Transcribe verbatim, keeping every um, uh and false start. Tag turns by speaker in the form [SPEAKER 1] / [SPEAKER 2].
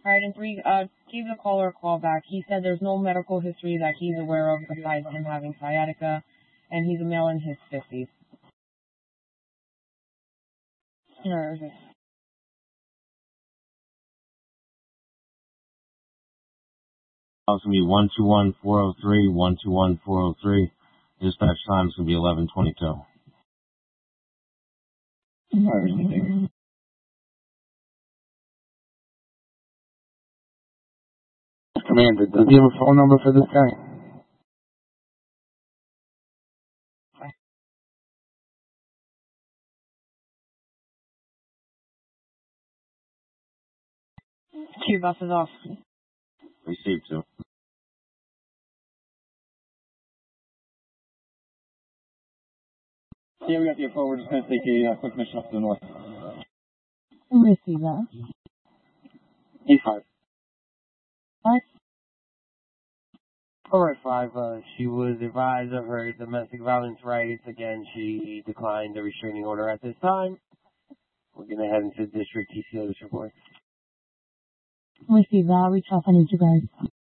[SPEAKER 1] Alright, and three, uh, give the caller a call back. He said there's no medical history that he's aware of besides him having sciatica, and he's a male in his fifties. Nerves.
[SPEAKER 2] It's going to be one two one four oh three, one two one four oh three. Dispatch time is going to be eleven twenty-two.
[SPEAKER 3] Commander, does he have a phone number for this guy?
[SPEAKER 1] Q bus is off.
[SPEAKER 2] Received two.
[SPEAKER 3] Yeah, we got the phone. We're just going to take a uh, quick mission up to the north.
[SPEAKER 1] Receive that.
[SPEAKER 3] He's five.
[SPEAKER 1] What?
[SPEAKER 4] Alright, five. Uh, she was advised of her domestic violence rights. Again, she declined the restraining order at this time. We're going to head into district T C O this report.
[SPEAKER 1] Receive that. Reach out if I need you guys.